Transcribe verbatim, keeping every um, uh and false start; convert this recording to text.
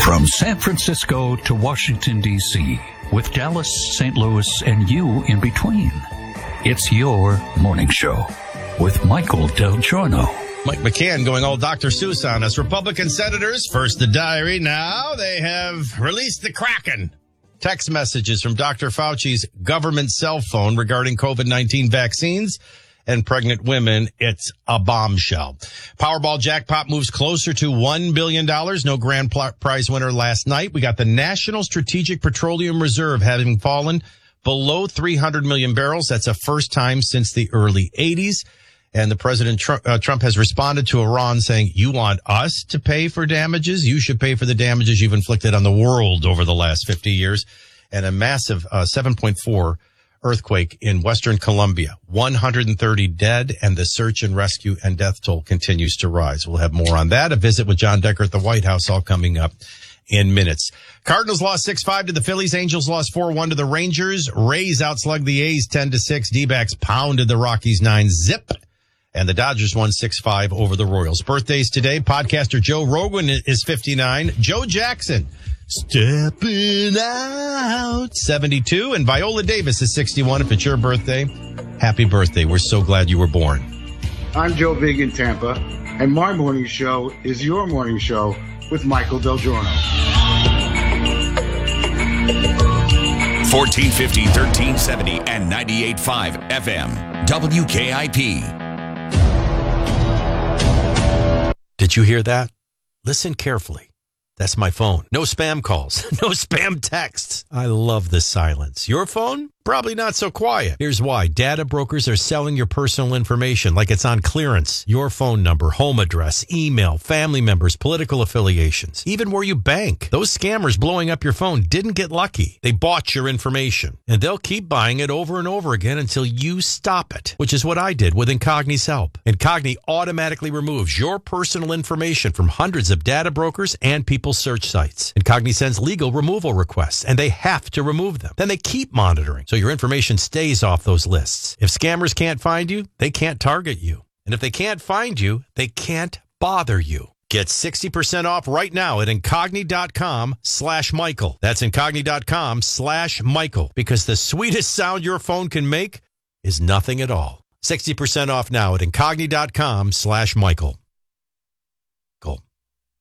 From San Francisco to Washington, D C, with Dallas, Saint Louis, and you in between, it's your morning show with Michael Del Giorno. Mike McCann going all Doctor Seuss on us. Republican senators, first the diary, now they have released the Kraken. Text messages from Doctor Fauci's government cell phone regarding COVID nineteen vaccines and pregnant women. It's a bombshell. Powerball jackpot moves closer to one billion dollars. No grand prize winner last night. We got the National Strategic Petroleum Reserve having fallen below three hundred million barrels. That's a first time since the early eighties. And the President Trump, uh, Trump has responded to Iran saying, you want us to pay for damages? You should pay for the damages you've inflicted on the world over the last fifty years. And a massive uh, seven point four earthquake in Western Colombia, one hundred thirty dead, and the search and rescue and death toll continues to rise. We'll have more on that. A visit with John Decker at the White House all coming up in minutes. Cardinals lost six five to the Phillies. Angels lost four one to the Rangers. Rays outslugged the A's ten to six. D-backs pounded the Rockies nine zip. And the Dodgers won six five over the Royals. Birthdays today. Podcaster Joe Rogan is fifty-nine. Joe Jackson, stepping out, seventy-two. And Viola Davis is sixty-one. If it's your birthday, happy birthday. We're so glad you were born. I'm Joe Big in Tampa, and my morning show is your morning show with Michael Del Giorno. fourteen fifty, thirteen seventy, and ninety-eight point five F M. W K I P. Did you hear that? Listen carefully. That's my phone. No spam calls. No spam texts. I love the silence. Your phone? Probably not so quiet. Here's why. Data brokers are selling your personal information like it's on clearance. Your phone number, home address, email, family members, political affiliations, even where you bank. Those scammers blowing up your phone didn't get lucky. They bought your information, and they'll keep buying it over and over again until you stop it, which is what I did with Incogni's help. Incogni automatically removes your personal information from hundreds of data brokers and people's search sites. Incogni sends legal removal requests, and they have to remove them. Then they keep monitoring, so your information stays off those lists. If scammers can't find you, they can't target you. And if they can't find you, they can't bother you. Get sixty percent off right now at Incogni.com slash Michael. That's Incogni.com slash Michael. Because the sweetest sound your phone can make is nothing at all. sixty percent off now at Incogni.com slash Michael.